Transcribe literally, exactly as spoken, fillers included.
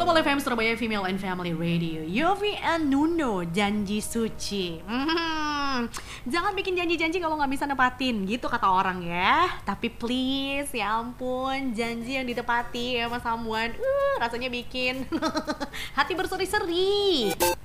Mall F M Surabaya Female and Family Radio. Yofi and Nuno, janji suci. Hmm, jangan bikin janji-janji kalau nggak bisa nepatin, gitu kata orang ya. Tapi please, ya ampun, janji yang ditepati sama someone, uh, rasanya bikin hati berseri-seri.